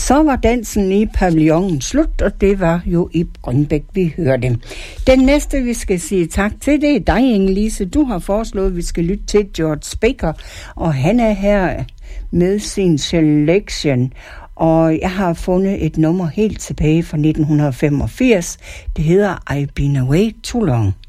Så var dansen i pavillonen slut, og det var jo i Grønbæk, vi hørte. Den næste, vi skal sige tak til, det er dig, Inge-Lise. Du har foreslået, at vi skal lytte til George Baker, og han er her med sin selection. Og jeg har fundet et nummer helt tilbage fra 1985. Det hedder I've Been Away Too Long.